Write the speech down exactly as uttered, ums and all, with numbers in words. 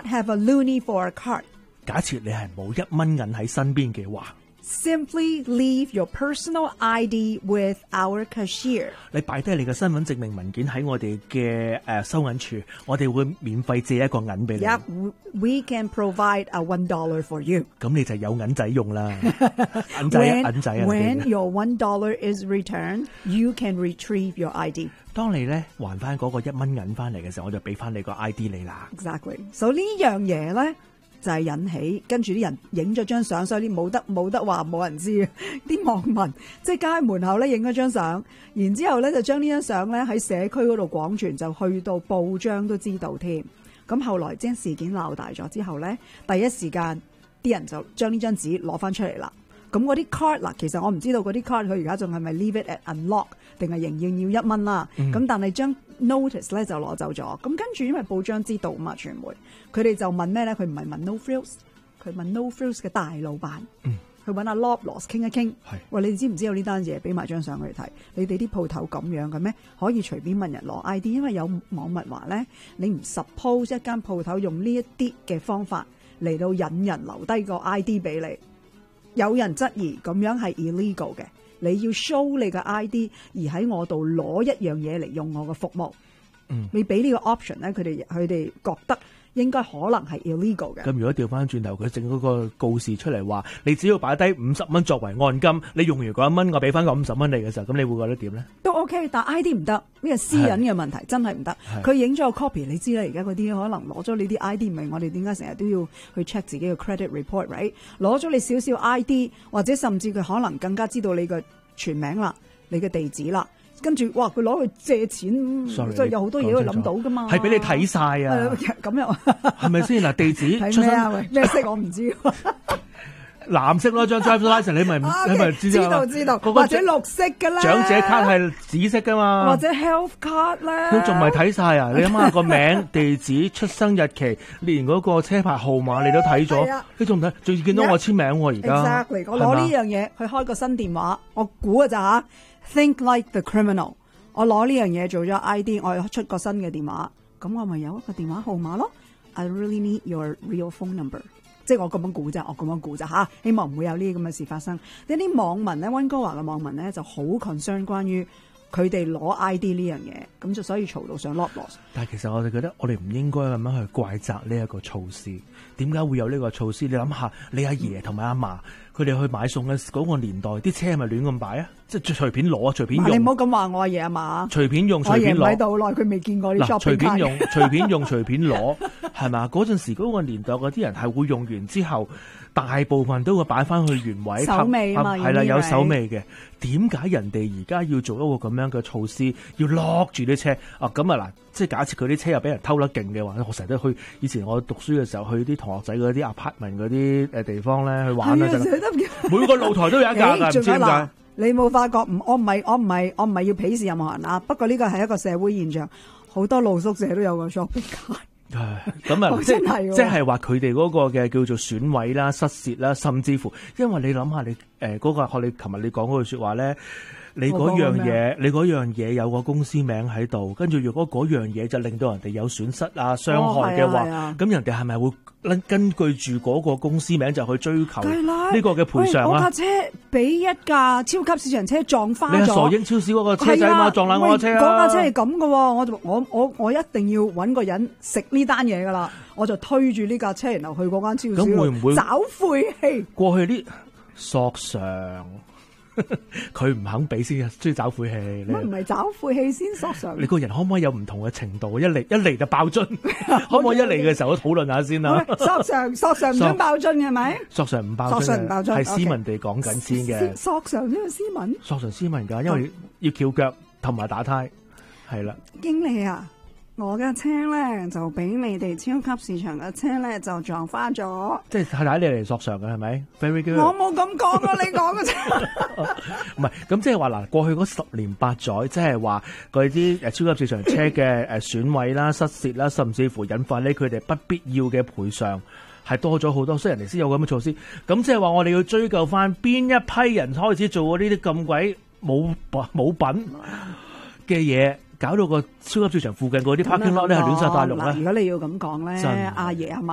not have a loonie for a card. 假設你係冇一蚊銀喺身邊嘅話， Simply leave your personal I D with our cashier. 你擺低你嘅身份證明文件喺我哋嘅誒收銀處，我哋會免費借一個銀俾你。 Yep, we can provide a one dollar for you. 咁你就有銀仔用啦，銀仔 When, 銀仔啊！ when your one dollar is returned, you can retrieve your I D. 當你咧還翻嗰個一蚊銀翻嚟嘅時候，我就俾翻你個 I D 你啦。 Exactly. So 呢樣嘢咧就係引起跟住啲人影咗張相，所以啲冇得冇得話冇人知嘅啲網民，即係街門口咧影咗張相，然之後咧就將呢張相咧喺社區嗰度廣傳，就去到報章都知道添。咁後來將事件鬧大咗之後咧，第一時間啲人就將呢張紙攞翻出嚟啦。咁嗰啲 card 嗱，其實我唔知道嗰啲 card 佢而家仲係咪 leave it at unlock 定係仍然要一蚊啦。咁、嗯、但係將 notice 咧就攞走咗。咁跟住因為報章知道嘛，傳媒佢哋就問咩咧？佢唔係問 No Frills， 佢問 No Frills 嘅大老闆。嗯，去揾阿 Loblaws 傾一傾。係，喂，你哋知唔知有呢單嘢？俾埋張相佢哋睇。你哋啲鋪頭咁樣嘅咩？可以隨便問人攞 I D， 因為有網民話咧，你唔 suppose 一間鋪頭用呢一啲嘅方法嚟到引人留低個 I D 俾你。有人質疑咁樣係 illegal 嘅，你要 show 你嘅 I D 而喺我度攞一樣嘢嚟用我嘅服務。嗯，你俾呢個 option 咧，佢哋佢哋覺得應該可能係 illegal 嘅。 咁如果調翻轉頭，佢整嗰個告示出嚟話，你只要擺低五十蚊作為按金，你用完嗰一蚊，我俾翻個五十蚊你嘅時候，咁你會覺得點咧？ 都 OK， 但 I D 唔得，呢個私隱嘅問題真係唔得。佢影咗個 copy， 你知啦，而家嗰啲可能攞咗你啲 I D， 唔係我哋點解成日都要去 check 自己嘅 credit report，right？ 攞咗你少少 I D， 或者甚至佢可能更加知道你嘅全名啦，你嘅地址啦。跟住，哇！佢攞去借錢，即係有好多嘢都諗到噶嘛。係俾你睇晒啊！咁又係咪先嗱？地址係咩啊？喂，咩色我唔知。 藍色咯，張 driver license 你咪你咪知知道知道，或者綠色嘅啦。 長者卡係紫色噶嘛？ 或者 health card 咧。 都仲未睇晒啊！你諗下個名、地址、出生日期，連嗰個車牌號碼你都睇咗，你仲唔睇？仲要見到我簽名喎而家。 Exactly， 我攞呢樣嘢去開個新電話，我估嘅咋嚇。Think like the criminal。我攞呢樣嘢做咗 I D， 我出個新嘅電話，咁我咪有一個電話號碼咯。I really need your real phone number。即係我咁樣估咋，我咁樣估咋嚇。希望唔會有呢啲咁嘅事發生。呢啲網民咧，溫哥華嘅網民咧就好 concern 關於佢哋攞 I D 呢樣嘢，咁就所以嘈到上 Loblaws。 但係其實我哋覺得我哋唔應該咁樣去怪責呢一個措施。點解會有呢個措施？你諗下，你阿爺同埋阿嫲佢哋去買餸嘅嗰個年代，啲車係咪亂咁擺啊？即係隨便攞，隨便用。 你唔好咁話我阿爺阿嫲。隨便用，隨便攞。 我阿爺唔喺度好耐，佢未見過啲 shopping 隨便用，隨便用，隨便攞，係嘛？嗰陣時嗰個年代嗰啲人係會用完之後，大部分都會擺翻去原位。 手尾啊嘛， 係啦，有手尾嘅。點解人哋而家要做一個咁樣嘅措施，要 lock 住啲車啊？咁啊嗱，即係假設佢啲車又俾人偷得勁嘅話，我成日都去。以前我讀書嘅時候，去啲同學仔嗰啲 apartment 嗰啲誒地方咧去玩咧，就每個露台都有一架㗎，唔知點解。 你冇發覺？唔，我唔係，我唔係，我唔係要鄙視任何人啊。不過呢個係一個社會現象，好多露宿者都有個 shopping cart。 咁啊，即係即係話佢哋嗰個嘅叫做損毀啦、失竊啦，甚至乎，因為你諗下你誒嗰個學你琴日你講嗰句説話咧，你嗰樣嘢，你嗰樣嘢有個公司名喺度，跟住如果嗰樣嘢就令到人哋有損失啊、傷害嘅話，咁、哦啊、人哋係咪會根據住嗰個公司名就去追求呢個嘅賠償啊？ 我架車俾一架超級市場車撞花咗。 你係傻英超市嗰個車仔嘛、啊、撞爛我架車啊！ 嗰架車係咁嘅喎，我就我我我一定要揾個人食呢單嘢㗎啦，我就推住呢架車，然後去嗰間超市。咁會唔會找晦氣？ 過去啲索償。佢唔肯俾先，中意找晦氣。 乜唔係找晦氣先索償？ 你個人可唔可以有唔同嘅程度？一嚟一嚟就爆樽，可唔可以一嚟嘅時候都討論下先啦？ 索償索償唔想爆樽嘅咪？ 索償唔爆樽，索償唔爆樽，係斯文地講緊先嘅。 索償呢個斯文？ 索償斯文㗎，因為要翹腳同埋打呔，係啦。 經理啊！我嘅車咧就俾你哋超級市場嘅車咧就撞花咗，即係睇睇你嚟索償嘅係咪 ？Very good。 我冇咁講啊，你講嘅啫。 唔係，咁即係話嗱，過去嗰十年八載，即係話嗰啲誒超級市場車嘅誒損毀啦、失竊啦，甚至乎引發呢佢哋不必要嘅賠償，係多咗好多，所以人哋先有咁嘅措施。咁即係話我哋要追究翻邊一批人開始做過呢啲咁鬼冇冇品嘅嘢。搞到個超級市場附近嗰啲 parking lot 咧係亂晒大龍咧。 如果你要咁講咧，阿爺阿嫲